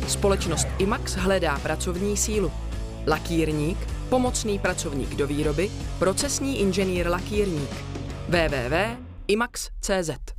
Společnost IMAX hledá pracovní sílu. Lakírník, pomocný pracovník do výroby, procesní inženýr lakírník. www.imax.cz